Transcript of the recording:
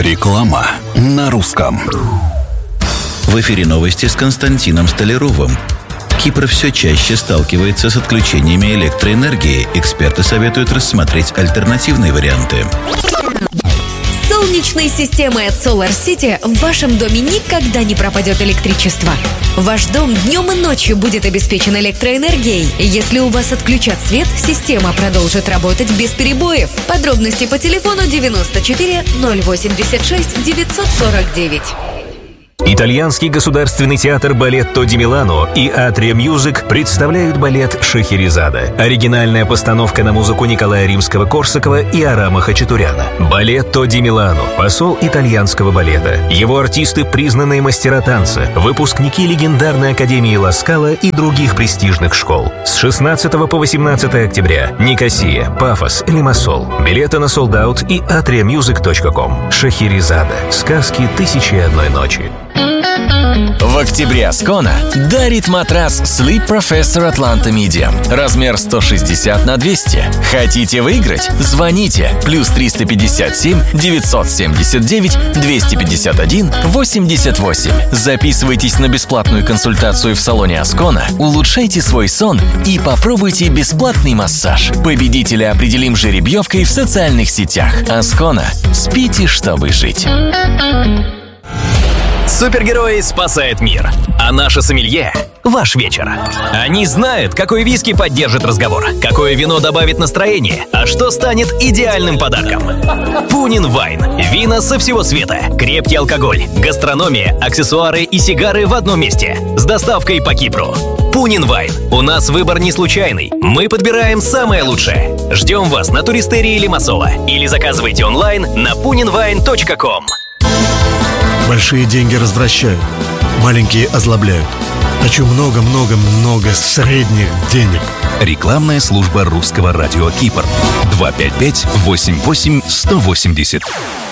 Реклама на русском. В эфире новости с Константином Столяровым. Кипр все чаще сталкивается с отключениями электроэнергии. Эксперты советуют рассмотреть альтернативные варианты. С солнечной системой от Solar City в вашем доме никогда не пропадет электричество. Ваш дом днем и ночью будет обеспечен электроэнергией. Если у вас отключат свет, система продолжит работать без перебоев. Подробности по телефону 94 086 949. Итальянский государственный театр «Балетто ди Милано» и «Атрия Мьюзик» представляют балет «Шахерезада». Оригинальная постановка на музыку Николая Римского-Корсакова и Арама Хачатуряна. «Балетто ди Милано» – посол итальянского балета. Его артисты – признанные мастера танца, выпускники легендарной Академии Ла Скала и других престижных школ. С 16 по 18 октября. Никосия, Пафос, Лимассол. Билеты на sold-out и atriamusic.com. «Шахерезада» – сказки «Тысячи и одной ночи». В октябре Ascona дарит матрас Sleep Professor Atlanta Medium. Размер 160 на 200. Хотите выиграть? Звоните. Плюс 357 979 251 88. Записывайтесь на бесплатную консультацию в салоне Ascona, улучшайте свой сон и попробуйте бесплатный массаж. Победителя определим жеребьевкой в социальных сетях. Ascona. Спите, чтобы жить. Супергерои спасают мир, а наши сомелье – ваш вечер. Они знают, какой виски поддержит разговор, какое вино добавит настроение, а что станет идеальным подарком. Пунин Вайн. Вина со всего света, крепкий алкоголь, гастрономия, аксессуары и сигары в одном месте. С доставкой по Кипру. Пунин Вайн. У нас выбор не случайный. Мы подбираем самое лучшее. Ждем вас на туристерии Лимассола или заказывайте онлайн на puninwine.com. Большие деньги развращают, маленькие озлобляют. Хочу много-много-много средних денег. Рекламная служба русского радио Кипр. 255-88-180.